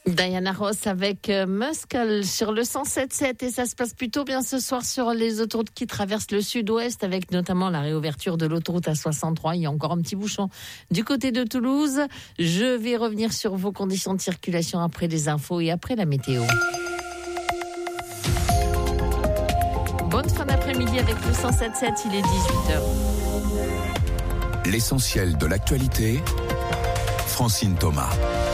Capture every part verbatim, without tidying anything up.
Diana Ross avec Muscle sur le cent sept sept et ça se passe plutôt bien ce soir sur les autoroutes qui traversent le sud-ouest avec notamment la réouverture de l'autoroute A soixante-trois. Il y a encore un petit bouchon du côté de Toulouse. Je vais revenir sur vos conditions de circulation après les infos et après la météo. Bonne fin d'après-midi avec le cent sept sept, il est dix-huit heures. L'essentiel de l'actualité, Francine Thomas.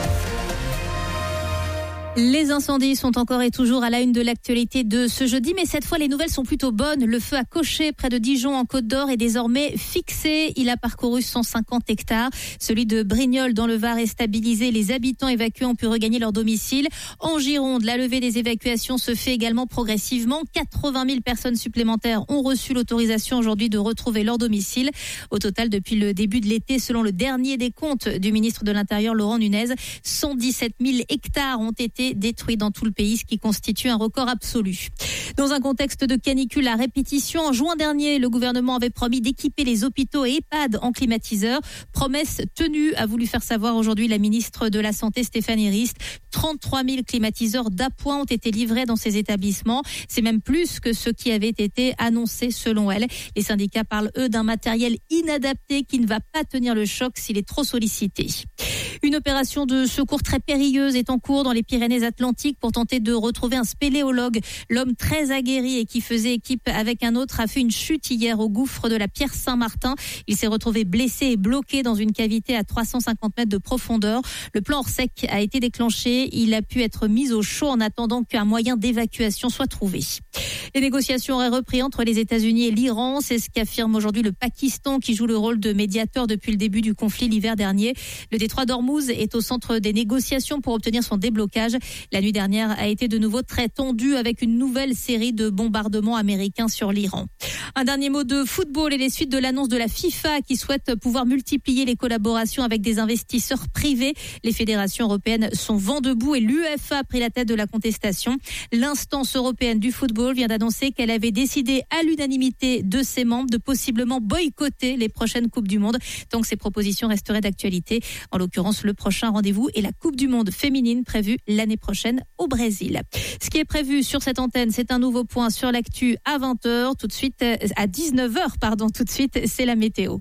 Les incendies sont encore et toujours à la une de l'actualité de ce jeudi, mais cette fois les nouvelles sont plutôt bonnes. Le feu à Cocher, près de Dijon en Côte d'Or, est désormais fixé. Il a parcouru cent cinquante hectares. Celui de Brignoles dans le Var est stabilisé. Les habitants évacués ont pu regagner leur domicile. En Gironde, la levée des évacuations se fait également progressivement. quatre-vingt mille personnes supplémentaires ont reçu l'autorisation aujourd'hui de retrouver leur domicile. Au total, depuis le début de l'été, selon le dernier décompte du ministre de l'Intérieur Laurent Nunez, cent dix-sept mille hectares ont été détruits dans tout le pays, ce qui constitue un record absolu. Dans un contexte de canicule à répétition, en juin dernier, le gouvernement avait promis d'équiper les hôpitaux et EHPAD en climatiseurs. Promesse tenue, a voulu faire savoir aujourd'hui la ministre de la Santé Stéphanie Rist. trente-trois mille climatiseurs d'appoint ont été livrés dans ces établissements. C'est même plus que ce qui avait été annoncé selon elle. Les syndicats parlent, eux, d'un matériel inadapté qui ne va pas tenir le choc s'il est trop sollicité. Une opération de secours très périlleuse est en cours dans les Pyrénées-Atlantiques pour tenter de retrouver un spéléologue. L'homme très aguerri et qui faisait équipe avec un autre a fait une chute hier au gouffre de la Pierre Saint-Martin. Il s'est retrouvé blessé et bloqué dans une cavité à trois cent cinquante mètres de profondeur. Le plan hors sec a été déclenché. Il a pu être mis au chaud en attendant qu'un moyen d'évacuation soit trouvé. Les négociations auraient repris entre les États-Unis et l'Iran. C'est ce qu'affirme aujourd'hui le Pakistan qui joue le rôle de médiateur depuis le début du conflit l'hiver dernier. Le détroit d'Ormuz est au centre des négociations pour obtenir son déblocage. La nuit dernière a été de nouveau très tendue avec une nouvelle série de bombardements américains sur l'Iran. Un dernier mot de football et les suites de l'annonce de la FIFA qui souhaite pouvoir multiplier les collaborations avec des investisseurs privés. Les fédérations européennes sont vent debout et l'UEFA a pris la tête de la contestation. L'instance européenne du football vient d'annoncer qu'elle avait décidé à l'unanimité de ses membres de possiblement boycotter les prochaines Coupes du Monde tant que ces propositions resteraient d'actualité. En l'occurrence, le prochain rendez-vous est la Coupe du Monde féminine prévue l'année prochaine au Brésil. Ce qui est prévu sur cette antenne, c'est un nouveau point sur l'actu à vingt heures. Tout de suite, à dix-neuf heures, pardon, tout de suite, c'est la météo.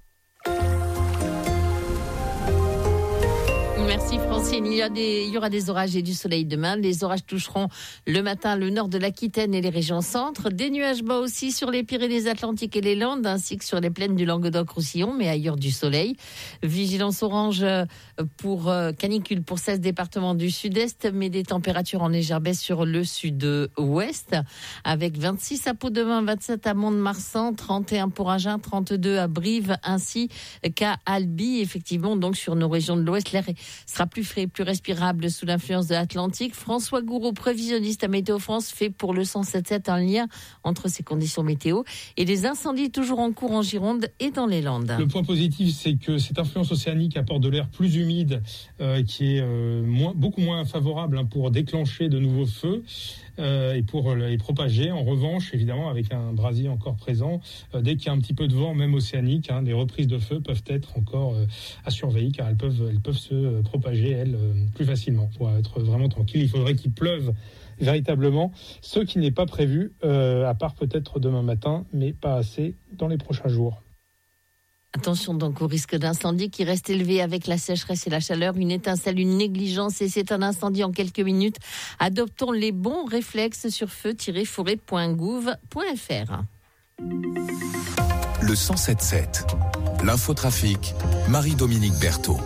Merci Francine. Il y, a des, il y aura des orages et du soleil demain. Les orages toucheront le matin le nord de l'Aquitaine et les régions centres. Des nuages bas aussi sur les Pyrénées-Atlantiques et les Landes, ainsi que sur les plaines du Languedoc-Roussillon, mais ailleurs du soleil. Vigilance orange pour canicule pour seize départements du sud-est, mais des températures en légère baisse sur le sud-ouest, avec vingt-six à Pau demain, vingt-sept à Mont-de-Marsan, trente et un pour Agen, trente-deux à Brive, ainsi qu'à Albi. Effectivement, donc sur nos régions de l'ouest, l'air sera plus frais, plus respirable sous l'influence de l'Atlantique. François Gouraud, prévisionniste à Météo France, fait pour le cent sept sept un lien entre ces conditions météo et les incendies toujours en cours en Gironde et dans les Landes. Le point positif, c'est que cette influence océanique apporte de l'air plus humide euh, qui est euh, moins, beaucoup moins favorable hein, pour déclencher de nouveaux feux euh, et pour les propager. En revanche, évidemment, avec un brasier encore présent, euh, dès qu'il y a un petit peu de vent, même océanique, hein, des reprises de feu peuvent être encore euh, à surveiller car elles peuvent, elles peuvent se euh, propager, elles, euh, plus facilement. Pour être vraiment tranquille, il faudrait qu'il pleuve véritablement, ce qui n'est pas prévu, euh, à part peut-être demain matin, mais pas assez dans les prochains jours. Attention donc au risque d'incendie qui reste élevé avec la sécheresse et la chaleur. Une étincelle, une négligence et c'est un incendie en quelques minutes. Adoptons les bons réflexes sur feu tiret forêt point gouv point f r. Le cent sept sept. L'infotrafic, Marie-Dominique Berthaud.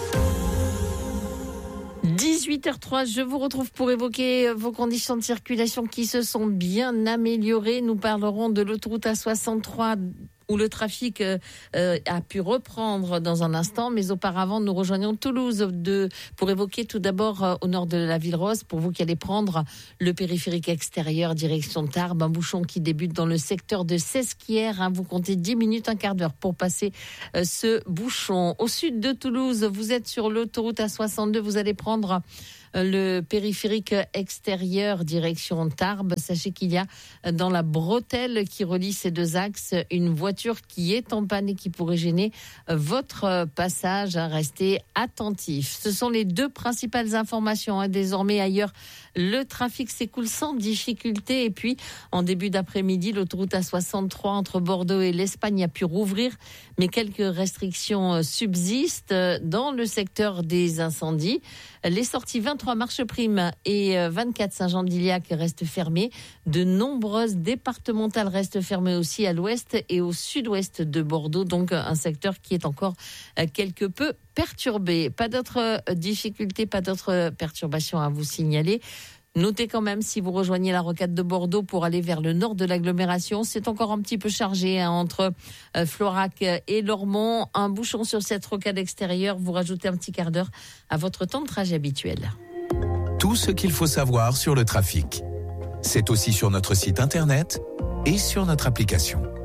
dix-huit heures zéro trois, je vous retrouve pour évoquer vos conditions de circulation qui se sont bien améliorées. Nous parlerons de l'autoroute A soixante-trois où le trafic euh, a pu reprendre dans un instant, mais auparavant nous rejoignons Toulouse de, pour évoquer tout d'abord euh, au nord de la Ville Rose, pour vous qui allez prendre le périphérique extérieur direction Tarbes, un bouchon qui débute dans le secteur de Sesquières, hein, vous comptez dix minutes, un quart d'heure pour passer euh, ce bouchon. Au sud de Toulouse, vous êtes sur l'autoroute A soixante-deux, vous allez prendre le périphérique extérieur direction Tarbes. Sachez qu'il y a dans la bretelle qui relie ces deux axes une voiture qui est en panne et qui pourrait gêner votre passage. Restez attentifs. Ce sont les deux principales informations. Désormais ailleurs, le trafic s'écoule sans difficulté. Et puis, en début d'après-midi, l'autoroute A soixante-trois entre Bordeaux et l'Espagne a pu rouvrir, mais quelques restrictions subsistent dans le secteur des incendies. Les sorties vingt-trois Marche Prime et vingt-quatre Saint-Jean-d'Iliac restent fermées. De nombreuses départementales restent fermées aussi à l'ouest et au sud-ouest de Bordeaux, donc un secteur qui est encore quelque peu perturbé. Pas d'autres difficultés, pas d'autres perturbations à vous signaler. Notez quand même, si vous rejoignez la rocade de Bordeaux pour aller vers le nord de l'agglomération, c'est encore un petit peu chargé hein, entre euh, Florac et Lormont. Un bouchon sur cette rocade extérieure, vous rajoutez un petit quart d'heure à votre temps de trajet habituel. Tout ce qu'il faut savoir sur le trafic, c'est aussi sur notre site internet et sur notre application.